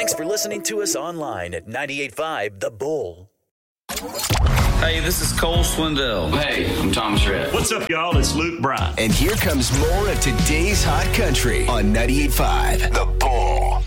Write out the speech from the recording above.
Thanks for listening to us online at 98.5 The Bull. Hey, this is Cole Swindell. Hey, I'm Thomas Rhett. What's up, y'all? It's Luke Bryan. And here comes more of today's hot country on 98.5 The Bull.